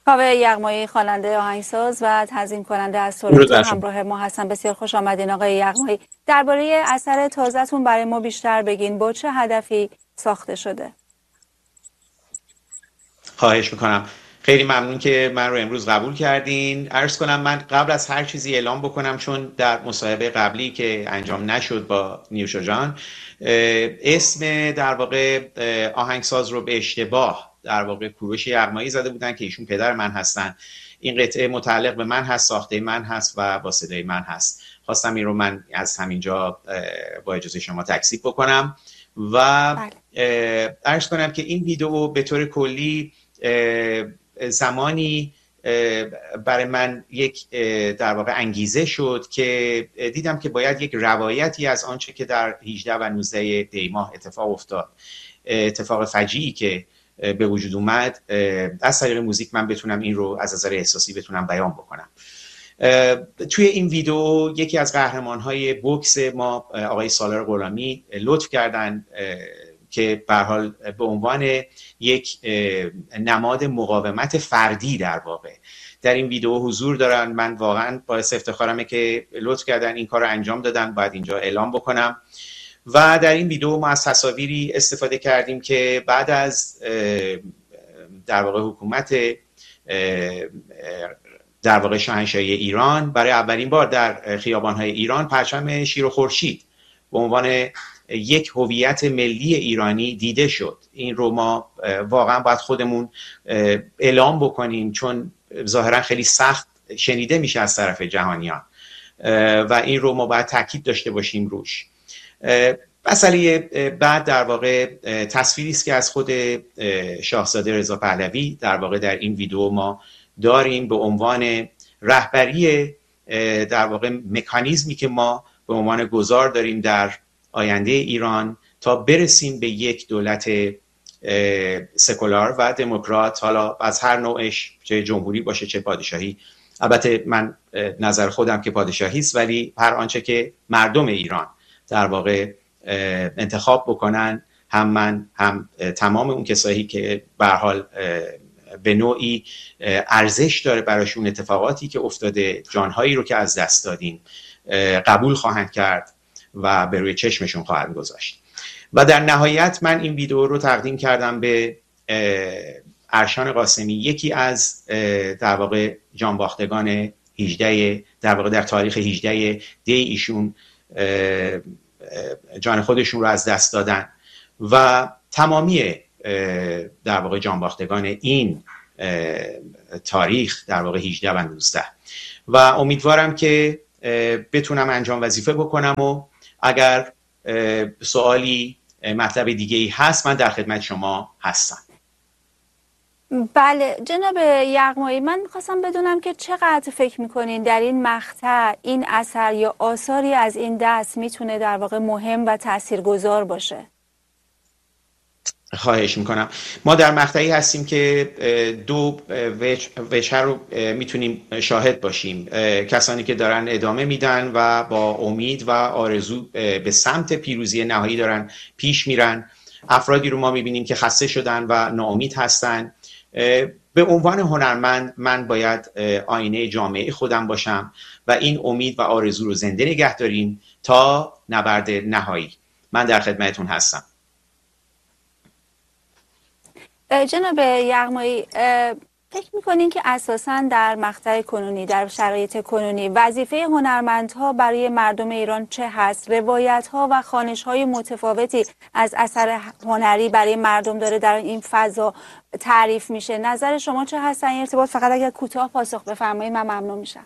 کاوه یغمایی خواننده آهنگساز و تنظیم کننده از درود تورنتو بر شما. همراه ما هستن. بسیار خوش آمدین آقای یغمایی. درباره اثر تازه‌تون برای ما بیشتر بگین. با چه هدفی ساخته شده؟ خواهش میکنم. خیلی ممنون که من رو امروز قبول کردین. عرض کنم من قبل از هر چیزی اعلام بکنم، چون در مصاحبه قبلی که انجام نشد با نیوشا جان، اسم در واقع آهنگساز رو به اشتباه در واقع کوروش یغمایی زده بودن که ایشون پدر من هستن. این قطعه متعلق به من هست، ساخته من هست و با صدای من هست. خواستم این رو من از همینجا با اجازه شما تکذیب بکنم و عرض کنم که این ویدیو به طور کلی زمانی برای من یک در واقع انگیزه شد که دیدم که باید یک روایتی از آنچه که در 18 و 19 دی ماه اتفاق افتاد، اتفاق فجیعی که به وجود اومد، از طریق موزیک من بتونم این رو از نظر احساسی بتونم بیان بکنم. توی این ویدیو یکی از قهرمان‌های بوکس ما، آقای سالار غلامی، لطف کردن که به هر حال به عنوان یک نماد مقاومت فردی در واقع در این ویدیو حضور دارن. من واقعا باعث افتخارمه که لطف کردن این کار رو انجام دادن، باید اینجا اعلام بکنم. و در این ویدیو ما از تصاویری استفاده کردیم که بعد از در واقع حکومت در واقع شاهنشاهی ایران برای اولین بار در خیابان‌های ایران پرچم شیر و خورشید به عنوان یک هویت ملی ایرانی دیده شد. این رو ما واقعا باید خودمون اعلام بکنیم، چون ظاهرا خیلی سخت شنیده میشه از طرف جهانیان و این رو ما باید تاکید داشته باشیم روش. مسئله بعد در واقع تصویری است که از خود شاهزاده رضا پهلوی در واقع در این ویدیو ما داریم به عنوان رهبری در واقع مکانیزمی که ما به عنوان گذار داریم در آینده ایران تا برسیم به یک دولت سکولار و دموکرات، حالا از هر نوعش، چه جمهوری باشه چه پادشاهی. البته من نظر خودم که پادشاهی است، ولی هر آنچه که مردم ایران در واقع انتخاب بکنن، هم من هم تمام اون کسایی که به هر حال به نوعی ارزش داره براشون اتفاقاتی که افتاده، جانهایی رو که از دست دادیم، قبول خواهند کرد و به روی چشمشون خواهند گذاشت. و در نهایت من این ویدیو رو تقدیم کردم به ارشان قاسمی، یکی از در واقع جانباختگان 18 در واقع در تاریخ 18 دی ایشون جان خودشون رو از دست دادن و تمامی در واقع جانباختگان این تاریخ در واقع 18 و 19. و امیدوارم که بتونم انجام وظیفه بکنم و اگر سوالی مطلب دیگه‌ای هست من در خدمت شما هستم. بله جناب یغمایی، من میخواستم بدونم که چقدر فکر میکنین در این مقطع این اثر یا آثاری از این دست میتونه در واقع مهم و تاثیرگذار باشه؟ خواهش میکنم. ما در مقطعی هستیم که دو وجه رو میتونیم شاهد باشیم. کسانی که دارن ادامه میدن و با امید و آرزو به سمت پیروزی نهایی دارن پیش میرن. افرادی رو ما میبینیم که خسته شدن و ناامید هستن. به عنوان هنرمند من باید آینه جامعه خودم باشم و این امید و آرزو رو زنده نگه داریم تا نبرد نهایی. من در خدمتتون هستم. جناب یغمایی، فکر میکنین که اساساً در مقطع کنونی، در شرایط کنونی، وظیفه هنرمندها برای مردم ایران چه هست؟ روایت‌ها و خوانش‌های متفاوتی از اثر هنری برای مردم داره در این فضا تعریف میشه. نظر شما چه هست این ارتباط؟ فقط اگر کوتاه پاسخ بفرمایید من ممنون میشم.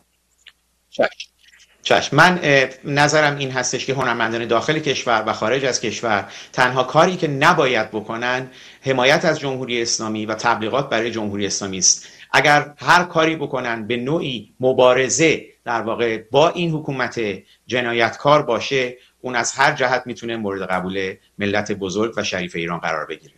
چشم. من نظرم این هستش که هنرمندان داخل کشور و خارج از کشور تنها کاری که نباید بکنن حمایت از جمهوری اسلامی و تبلیغات برای جمهوری اسلامی است. اگر هر کاری بکنن به نوعی مبارزه در واقع با این حکومت جنایتکار باشه، اون از هر جهت میتونه مورد قبول ملت بزرگ و شریف ایران قرار بگیره.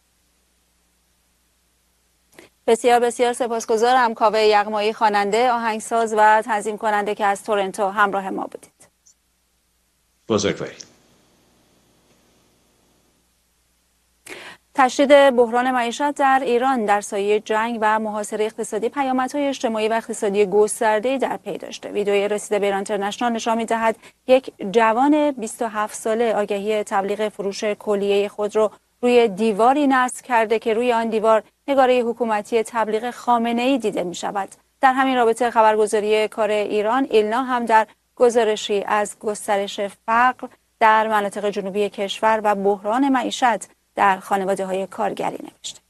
بسیار بسیار سپاسگزارم. کاوه یغمایی خواننده، آهنگساز و تنظیم کننده که از تورنتو همراه ما بودید. بزرگوارید. تشدید بحران معیشت در ایران در سایه جنگ و محاصره اقتصادی پیامدهای اجتماعی و اقتصادی گسترده‌ای در پی داشته. ویدئوی رسیده به ایران اینترنشنال نشان می‌دهد یک جوان 27 ساله آگهی تبلیغ فروش کلیه خود را روی دیواری نصب کرده که روی آن دیوار نگاره حکومتی تبلیغ خامنه‌ای دیده می‌شود. در همین رابطه خبرگزاری کار ایران ایلنا هم در گزارشی از گسترش فقر در مناطق جنوبی کشور و بحران معیشت در خانواده‌های کارگری نوشته.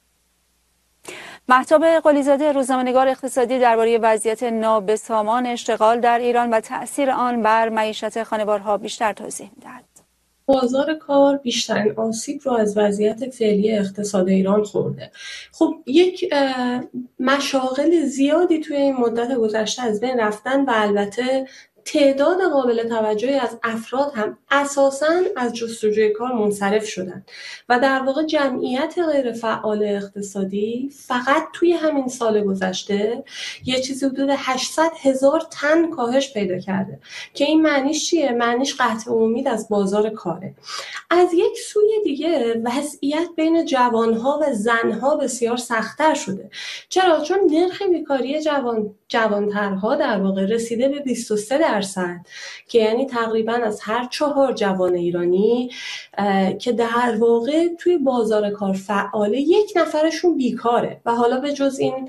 مهتاب قلیزاده روزنامه‌نگار اقتصادی درباره وضعیت نابسامان اشتغال در ایران و تأثیر آن بر معیشت خانوارها بیشتر توضیح می‌دهد. بازار کار بیشترین آسیب رو از وضعیت فعلی اقتصاد ایران خورده. خب یک مشاغل زیادی توی این مدت گذشته از بین رفتن و البته تعداد قابل توجهی از افراد هم اساساً از جستجوی کار منصرف شدن و در واقع جمعیت غیر فعال اقتصادی فقط توی همین سال گذشته یه چیزی حدود 800,000 تن کاهش پیدا کرده که این معنیش چیه؟ معنیش قطع امید از بازار کاره. از یک سوی دیگه وضعیت بین جوانها و زنها بسیار سخت‌تر شده. چرا؟ چون نرخ بیکاری جوانترها در واقع رسیده به 23% که یعنی تقریبا از هر 4 جوان ایرانی که در واقع توی بازار کار فعاله 1 نفرشون بیکاره. و حالا به جز این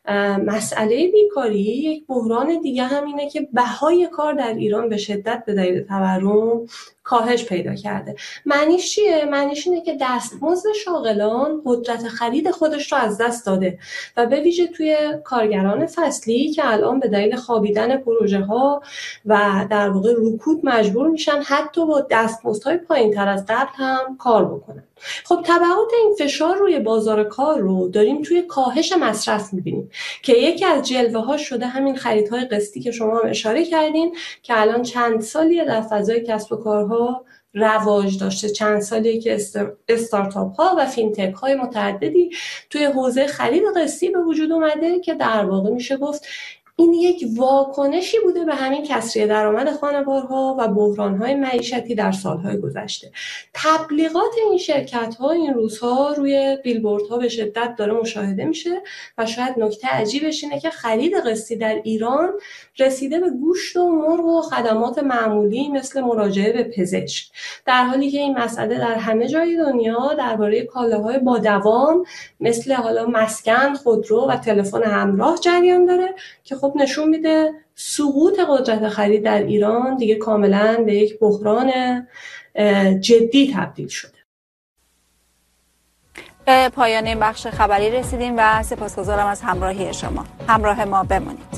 مسئله بیکاری یک بحران دیگه هم اینه که بهای کار در ایران به شدت به دلیل تورم کاهش پیدا کرده. معنیش چیه؟ معنیش اینه که دستمزد شاغلان قدرت خرید خودش رو از دست داده و به ویژه توی کارگران فصلی که الان به دلیل خوابیدن پروژه ها و در واقع رکود مجبور میشن حتی با دستمزدهای پایین‌تر از قبل هم کار بکنن. خب تبعات این فشار روی بازار کار رو داریم توی کاهش مصرف می‌بینیم که یکی از جلوه‌ها شده همین خریدهای قسطی که شما هم اشاره کردین که الان چند سالیه در فضای کسب و کارها رواج داشته، چند سالیه که استارتاپ ها و فینتک های متعددی توی حوزه خرید قسطی به وجود اومده که در واقع میشه گفت این یک واکنشی بوده به همین کسری درآمد خانوارها و بحران‌های معیشتی در سالهای گذشته. تبلیغات این شرکت‌ها این روزها روی بیلبوردها به شدت داره مشاهده میشه و شاید نکته عجیبش اینه که خرید قسطی در ایران رسیده به گوشت و مرغ و خدمات معمولی مثل مراجعه به پزشک، در حالی که این مسئله در همه جای دنیا درباره کالاهای با دوام مثل حالا مسکن، خودرو و تلفن همراه جریان داره که خب نشون میده سقوط قدرت خرید در ایران دیگه کاملا به یک بحران جدی تبدیل شده. به پایان این بخش خبری رسیدیم و سپاسگزارم از همراهی شما. همراه ما بمانید.